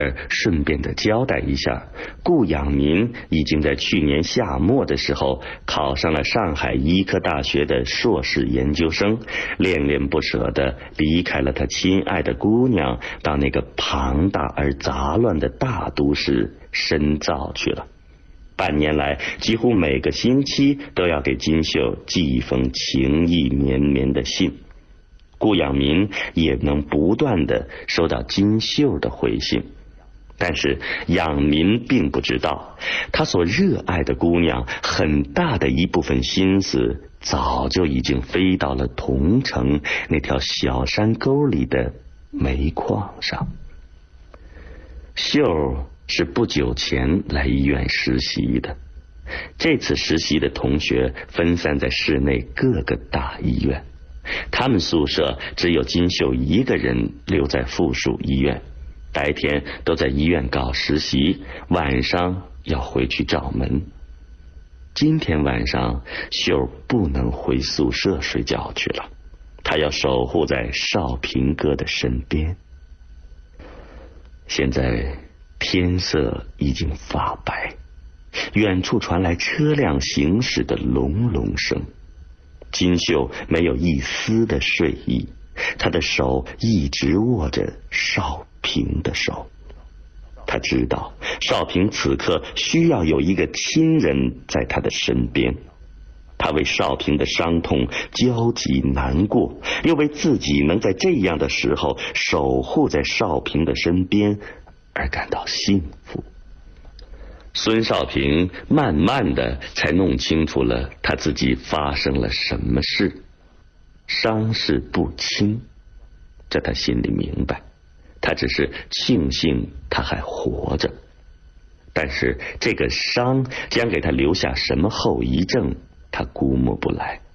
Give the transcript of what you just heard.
顺便的交代一下，顾养民已经在去年夏末的时候考上了上海医科大学的硕士研究生，恋恋不舍的离开了他亲爱的姑娘，到那个庞大而杂乱的大都市深造去了。半年来，几乎每个星期都要给金秀寄一封情意绵绵的信。顾养民也能不断的收到金秀的回信，但是养民并不知道，他所热爱的姑娘很大的一部分心思早就已经飞到了桐城那条小山沟里的煤矿上。秀是不久前来医院实习的，这次实习的同学分散在市内各个大医院，他们宿舍只有金秀一个人留在附属医院，白天都在医院搞实习，晚上要回去找门。今天晚上秀不能回宿舍睡觉去了，他要守护在少平哥的身边。现在天色已经发白，远处传来车辆行驶的隆隆声。金秀没有一丝的睡意，他的手一直握着少平的手。他知道少平此刻需要有一个亲人在他的身边，他为少平的伤痛焦急难过，又为自己能在这样的时候守护在少平的身边而感到幸福。孙少平慢慢的才弄清楚了他自己发生了什么事，伤势不轻，这他心里明白，他只是庆幸他还活着，但是这个伤将给他留下什么后遗症，他估摸不来。